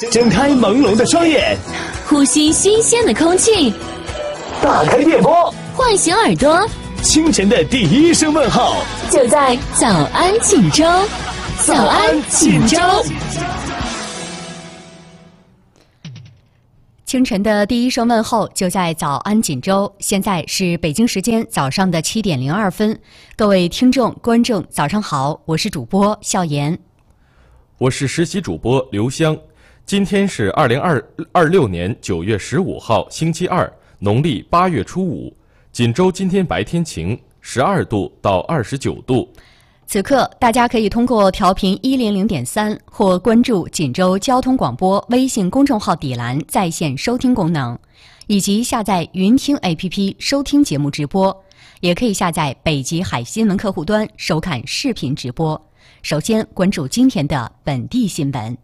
睁开朦胧的双眼， 呼吸新鲜的空气， 打开电波， 唤醒耳朵， 清晨的第一声问候就在早安锦州。早安锦州。 清晨的第一声问候就在早安锦州。现在是北京时间早上的7点02分，各位听众观众早上好，我是主播笑言， 我是实习主播刘香。今天是2026年9月15号星期二，农历8月初5。锦州今天白天晴，12度到29度。 此刻大家可以通过调频100.3或关注锦州交通广播微信公众号底栏在线收听功能，以及下载云听 APP 收听节目直播，也可以下载北极海新闻客户端收看视频直播。首先关注今天的本地新闻。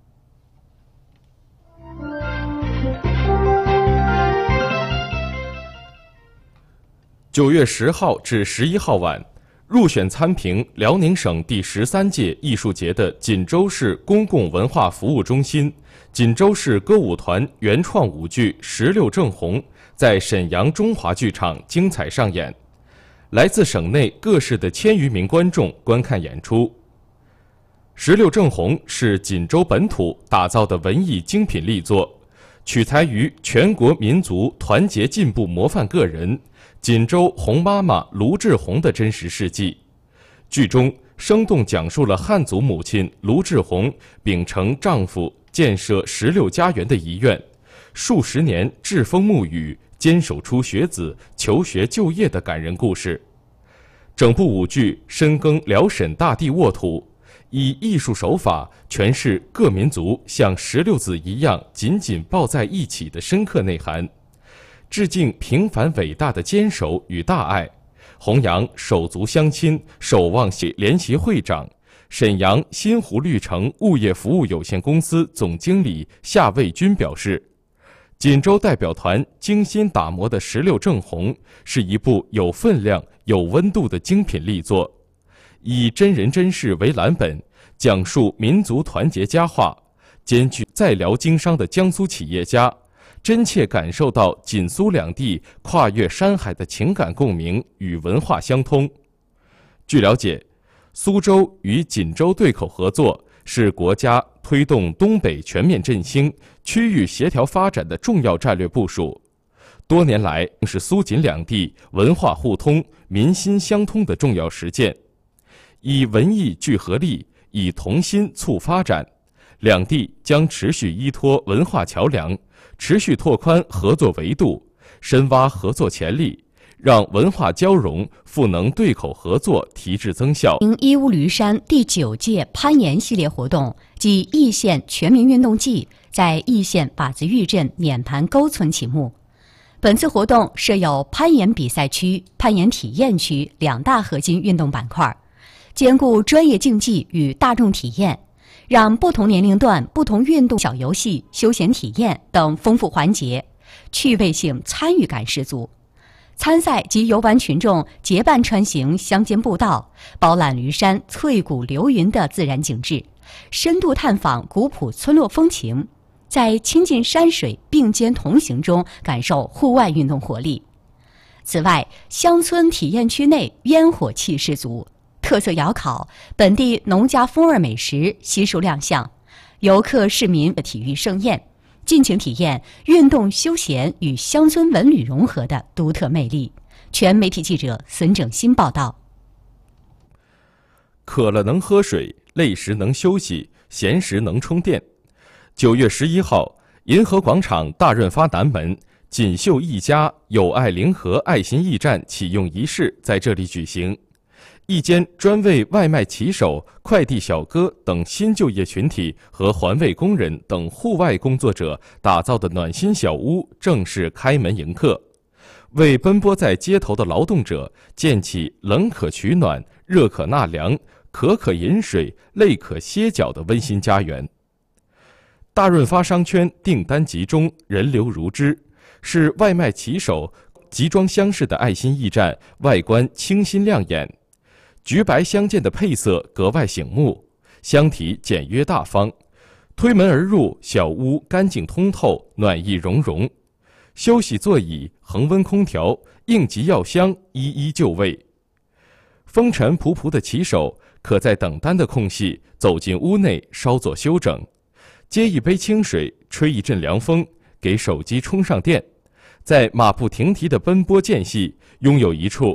9月10号至11号晚，入选参评辽宁省第13届艺术节的锦州市公共文化服务中心锦州市歌舞团原创舞剧《石榴正红》在沈阳中华剧场精彩上演，来自省内各市的1000余名观众观看演出。《石榴正红》是锦州本土打造的文艺精品力作，取材于全国民族团结进步模范个人锦州红妈妈卢志红的真实事迹。剧中生动讲述了汉族母亲卢志红秉承丈夫建设16家园的遗愿，数十年栉风沐雨，坚守出学子求学就业的感人故事。整部舞剧深耕辽沈大地沃土，以艺术手法诠释各民族像石榴子一样紧紧抱在一起的深刻内涵，致敬平凡伟大的坚守与大爱，弘扬手足相亲守望联协会长、沈阳新湖绿城物业服务有限公司总经理夏卫军表示，锦州代表团精心打磨的《石榴正红》是一部有分量、有温度的精品力作，以真人真事为蓝本，讲述民族团结佳话，兼具在辽经商的江苏企业家真切感受到锦苏两地跨越山海的情感共鸣与文化相通。据了解，苏州与锦州对口合作是国家推动东北全面振兴、区域协调发展的重要战略部署，多年来是苏锦两地文化互通、民心相通的重要实践。以文艺聚合力，以同心促发展，两地将持续依托文化桥梁，持续拓宽合作维度，深挖合作潜力，让文化交融赋能对口合作提质增效。 义乌驴山第9届攀岩系列活动暨易县全民运动季在易县把子峪镇碾盘沟村启幕。本次活动设有攀岩比赛区、攀岩体验区2大核心运动板块，兼顾专业竞技与大众体验，让不同年龄段、不同运动小游戏、休闲体验等丰富环节，趣味性、参与感十足。参赛及游玩群众结伴穿行乡间步道，饱览驴山翠谷流云的自然景致，深度探访古朴村落风情，在亲近山水并肩同行中感受户外运动活力。此外，乡村体验区内烟火气十足，特色窑烤、本地农家风味美食悉数亮相，游客市民的体育盛宴，尽情体验运动休闲与乡村文旅融合的独特魅力。全媒体记者孙正新报道。 渴了能喝水，累时能休息，闲时能充电。9月11号，银河广场大润发南门锦绣一家友爱零和爱心驿站启用仪式在这里举行。一间专为外卖骑手、快递小哥等新就业群体和环卫工人等户外工作者打造的暖心小屋正式开门迎客，为奔波在街头的劳动者建起冷可取暖、热可纳凉、渴可饮水、累可歇脚的温馨家园。大润发商圈订单集中，人流如织，是外卖骑手集装箱式的爱心驿站，外观清新亮眼，橘白相间的配色格外醒目，箱体简约大方， 推门而入，小屋干净通透，暖意融融。休息座椅、恒温空调、应急药箱一一就位。风尘仆仆的骑手可在等单的空隙走进屋内稍作休整，接一杯清水，吹一阵凉风，给手机充上电，在马不停蹄的奔波间隙，拥有一处